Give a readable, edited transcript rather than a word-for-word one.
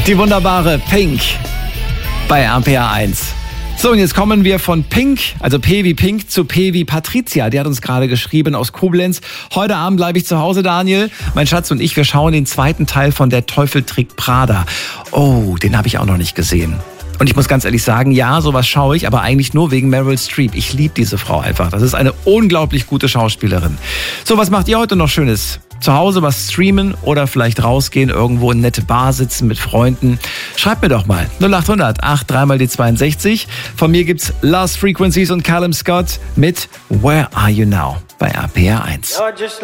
Die wunderbare Pink bei RPR 1. So, und jetzt kommen wir von Pink, also P wie Pink, zu P wie Patricia. Die hat uns gerade geschrieben aus Koblenz. Heute Abend bleibe ich zu Hause, Daniel. Mein Schatz und ich, wir schauen den zweiten Teil von Der Teufel trägt Prada. Oh, den habe ich auch noch nicht gesehen. Und ich muss ganz ehrlich sagen, ja, sowas schaue ich, aber eigentlich nur wegen Meryl Streep. Ich liebe diese Frau einfach. Das ist eine unglaublich gute Schauspielerin. So, was macht ihr heute noch Schönes? Zu Hause was streamen oder vielleicht rausgehen, irgendwo in eine nette Bar sitzen mit Freunden? Schreibt mir doch mal. 0800 83 die 62. Von mir gibt's Lost Frequencies und Callum Scott mit Where Are You Now bei RPR 1.